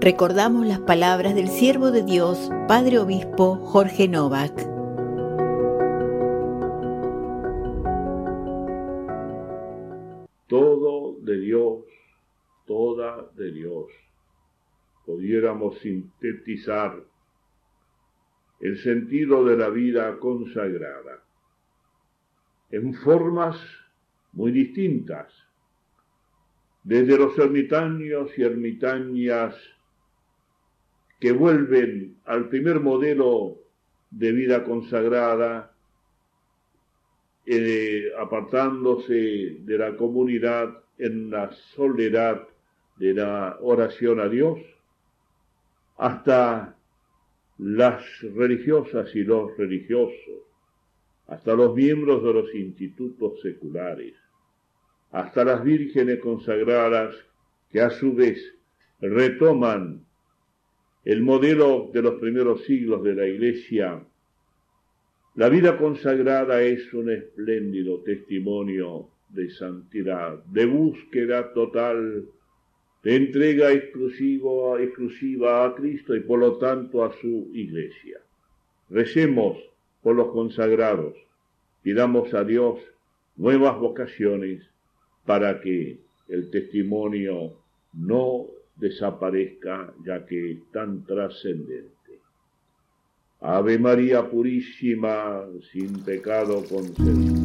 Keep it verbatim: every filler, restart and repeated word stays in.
Recordamos las palabras del siervo de Dios, Padre Obispo Jorge Novak. Todo de Dios, toda de Dios. Pudiéramos sintetizar el sentido de la vida consagrada en formas muy distintas, desde los ermitaños y ermitañas que vuelven al primer modelo de vida consagrada, eh, apartándose de la comunidad en la soledad de la oración a Dios, hasta las religiosas y los religiosos, hasta los miembros de los institutos seculares, hasta las vírgenes consagradas que a su vez retoman el modelo de los primeros siglos de la Iglesia. La vida consagrada es un espléndido testimonio de santidad, de búsqueda total, de entrega exclusiva, exclusiva a Cristo y por lo tanto a su Iglesia. Recemos por los consagrados, pidamos a Dios nuevas vocaciones para que el testimonio no desaparezca, ya que es tan trascendente. Ave María Purísima, sin pecado concebida.